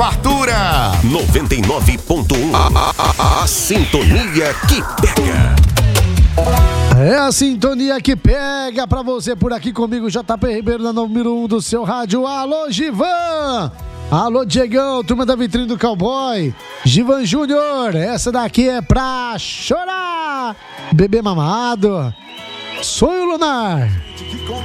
fartura. 99.1. A sintonia que pega. É a sintonia que pega pra você por aqui comigo, JP Ribeiro, na número 1 do seu rádio. Alô, Givan! Alô, Diegão, turma da vitrine do Cowboy. Givan Júnior, essa daqui é pra chorar. Bebê mamado. Sonho lunar.